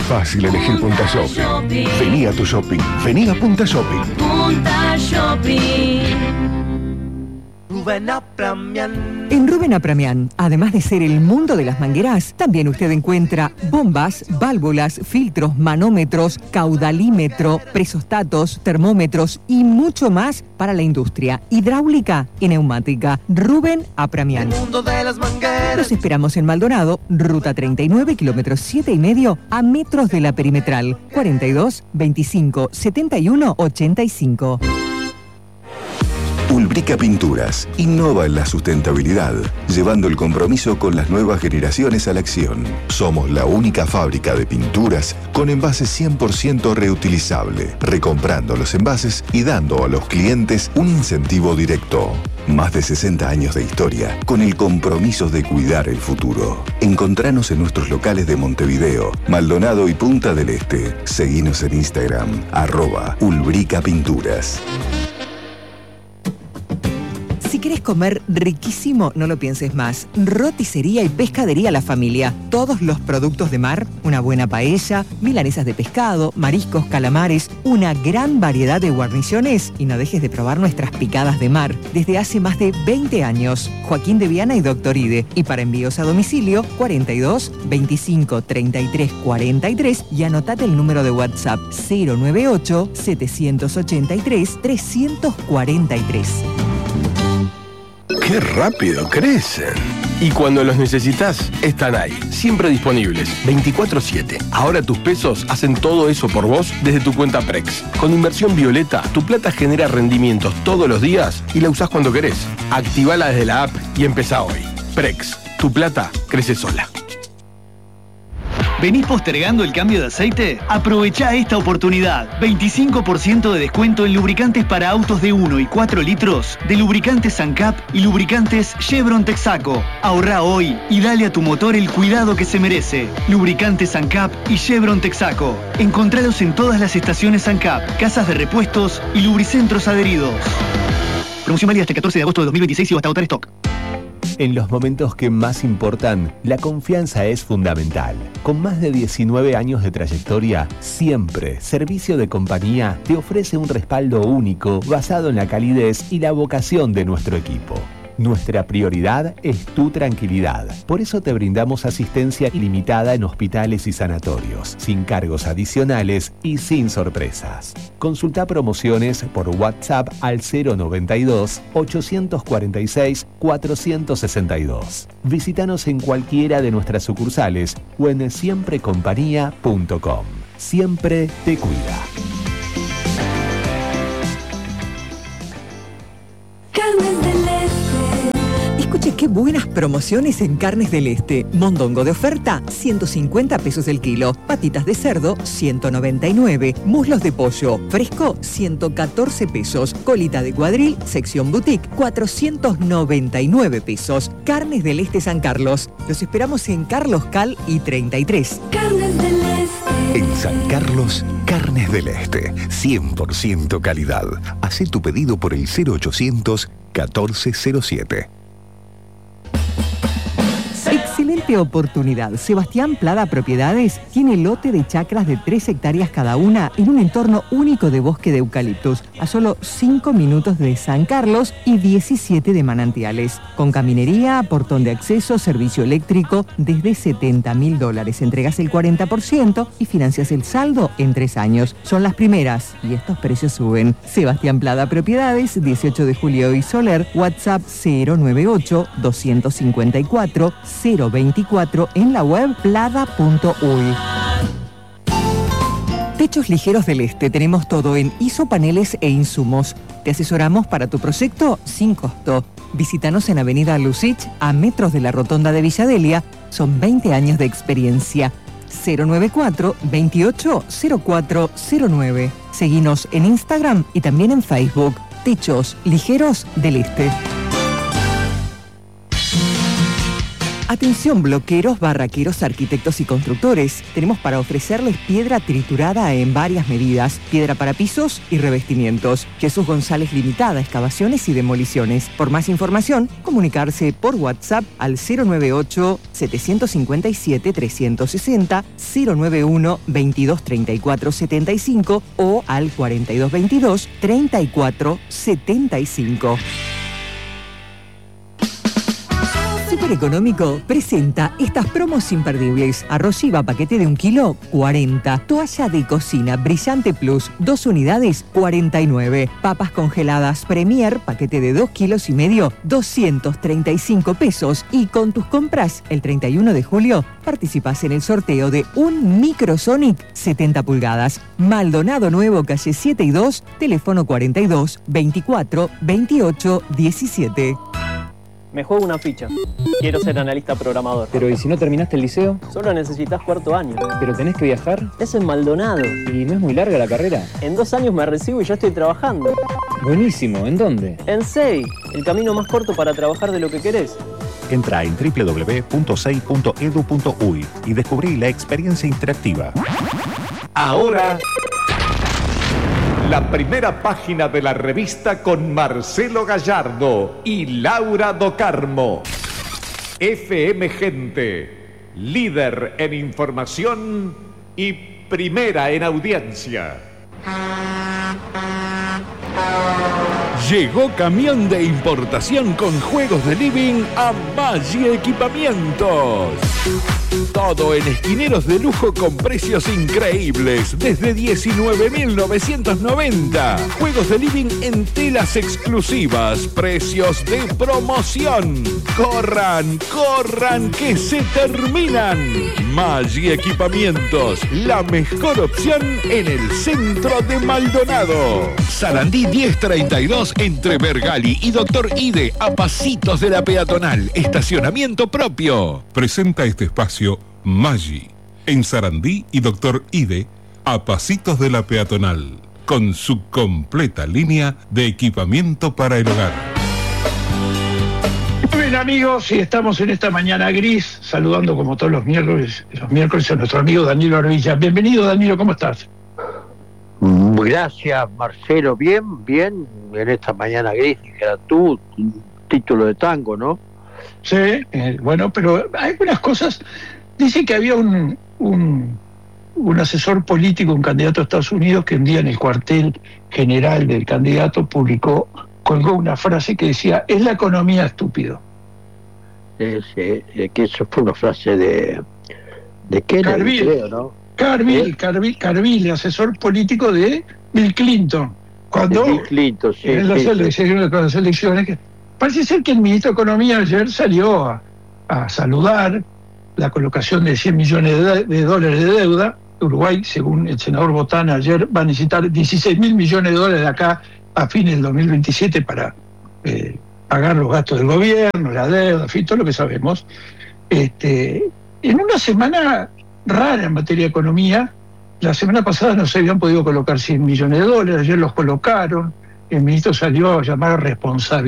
fácil elegir Punta Shopping. Vení a tu shopping. Vení a Punta Shopping. Punta Shopping. En Rubén Apramián, además de ser el mundo de las mangueras, también usted encuentra bombas, válvulas, filtros, manómetros, caudalímetro, presostatos, termómetros y mucho más para la industria hidráulica y neumática. Rubén Apramián. Los esperamos en Maldonado, ruta 39, kilómetros 7,5, a metros de la perimetral. 42 25 71 85. Ulbrica Pinturas innova en la sustentabilidad, llevando el compromiso con las nuevas generaciones a la acción. Somos la única fábrica de pinturas con envases 100% reutilizable, recomprando los envases y dando a los clientes un incentivo directo. Más de 60 años de historia, con el compromiso de cuidar el futuro. Encontranos en nuestros locales de Montevideo, Maldonado y Punta del Este. Seguinos en Instagram, @Ulbrica Pinturas. Si querés comer riquísimo, no lo pienses más. Roticería y pescadería La Familia. Todos los productos de mar, una buena paella, milanesas de pescado, mariscos, calamares, una gran variedad de guarniciones y no dejes de probar nuestras picadas de mar. Desde hace más de 20 años. Joaquín de Viana y Doctor Ide. Y para envíos a domicilio, 42 25 33 43 y anotate el número de WhatsApp 098 783 343. ¡Qué rápido crecen! Y cuando los necesitas, están ahí, siempre disponibles, 24/7. Ahora tus pesos hacen todo eso por vos desde tu cuenta Prex. Con Inversión Violeta, tu plata genera rendimientos todos los días y la usás cuando querés. Activala desde la app y empezá hoy. Prex, tu plata crece sola. ¿Venís postergando el cambio de aceite? Aprovechá esta oportunidad. 25% de descuento en lubricantes para autos de 1 y 4 litros de lubricantes Sancap y lubricantes Chevron Texaco. Ahorrá hoy y dale a tu motor el cuidado que se merece. Lubricantes Sancap y Chevron Texaco. Encontralos en todas las estaciones Sancap, casas de repuestos y lubricentros adheridos. Promoción válida hasta el 14 de agosto de 2026 y hasta agotar stock. En los momentos que más importan, la confianza es fundamental. Con más de 19 años de trayectoria, siempre Servicio de Compañía te ofrece un respaldo único basado en la calidez y la vocación de nuestro equipo. Nuestra prioridad es tu tranquilidad. Por eso te brindamos asistencia ilimitada en hospitales y sanatorios, sin cargos adicionales y sin sorpresas. Consulta promociones por WhatsApp al 092 846 462. Visítanos en cualquiera de nuestras sucursales o en siemprecompañía.com. Siempre te cuida. Escuche qué buenas promociones en Carnes del Este. Mondongo de oferta, 150 pesos el kilo. Patitas de cerdo, 199. Muslos de pollo fresco, 114 pesos. Colita de cuadril, sección boutique, 499 pesos. Carnes del Este San Carlos. Los esperamos en Carlos Cal y 33. Carnes del Este. En San Carlos, Carnes del Este. 100% calidad. Hacé tu pedido por el 0800 1407. Excelente oportunidad. Sebastián Plada Propiedades tiene lote de chacras de 3 hectáreas cada una en un entorno único de bosque de eucaliptus, a solo 5 minutos de San Carlos y 17 de Manantiales. Con caminería, portón de acceso, servicio eléctrico, desde $70.000. Entregas el 40% y financias el saldo en 3 años. Son las primeras y estos precios suben. Sebastián Plada Propiedades, 18 de Julio y Soler, WhatsApp 098 254 024 en la web plada.uy. Techos Ligeros del Este. Tenemos todo en isopaneles e insumos. Te asesoramos para tu proyecto sin costo. Visítanos en Avenida Lucich, a metros de la Rotonda de Villadelia. Son 20 años de experiencia. 094 28 0409. Seguinos en Instagram y también en Facebook. Techos Ligeros del Este. Atención bloqueros, barraqueros, arquitectos y constructores. Tenemos para ofrecerles piedra triturada en varias medidas, piedra para pisos y revestimientos. Jesús González Limitada, excavaciones y demoliciones. Por más información, comunicarse por WhatsApp al 098-757-360, 091-2234-75 o al 4222-3475. Super Económico presenta estas promos imperdibles. Arroz Chiva paquete de 1 kilo, 40. Toalla de cocina Brillante Plus, 2 unidades, 49. Papas congeladas Premier, paquete de 2 kilos y medio, 235 pesos. Y con tus compras, el 31 de julio, participas en el sorteo de un Microsonic 70 pulgadas. Maldonado Nuevo, calle 7 y 2, teléfono 42 24 28 17. Me juego una ficha. Quiero ser analista programador. Pero ¿y si no terminaste el liceo? Solo necesitas 4º año. ¿Pero tenés que viajar? Es en Maldonado. ¿Y no es muy larga la carrera? En 2 años me recibo y ya estoy trabajando. Buenísimo. ¿En dónde? En SEI, el camino más corto para trabajar de lo que querés. Entra en www.sei.edu.uy y descubrí la experiencia interactiva. Ahora, la primera página de la revista con Marcelo Gallardo y Laura Docarmo. FM Gente, líder en información y primera en audiencia. Llegó camión de importación con juegos de living a Maggi Equipamientos. Todo en esquineros de lujo con precios increíbles, desde 19.990. Juegos de living en telas exclusivas, precios de promoción. ¡Corran, corran, que se terminan! Maggi Equipamientos, la mejor opción en el centro de Maldonado. Sarandí 1032 entre Bergali y Doctor Ide, a pasitos de la peatonal. Estacionamiento propio. Presenta este espacio Maggi, en Sarandí y Doctor Ide, a pasitos de la peatonal, con su completa línea de equipamiento para el hogar. Muy bien, amigos, y estamos en esta mañana gris, saludando como todos los miércoles a nuestro amigo Danilo Arvilla. Bienvenido, Danilo, ¿cómo estás? Gracias, Marcelo. Bien, en esta mañana gris, dijera tú, un título de tango, ¿no? Sí, bueno, pero hay algunas cosas. Dice que había un asesor político, un candidato a Estados Unidos, que un día en el cuartel general del candidato colgó una frase que decía: es la economía, estúpido. Que eso fue una frase de Kennedy, creo, ¿no? Carville, asesor político de Bill Clinton. Cuando Bill Clinton, sí, en las elecciones, que parece ser que el ministro de Economía ayer salió a saludar la colocación de 100 millones de dólares de deuda. Uruguay, según el senador Botana ayer, va a necesitar 16.000 millones de dólares de acá a fines del 2027 para pagar los gastos del gobierno, la deuda, en fin, todo lo que sabemos. En una semana rara en materia de economía, la semana pasada no se habían podido colocar 100 millones de dólares, ayer los colocaron, el ministro salió a llamar a responsabilidad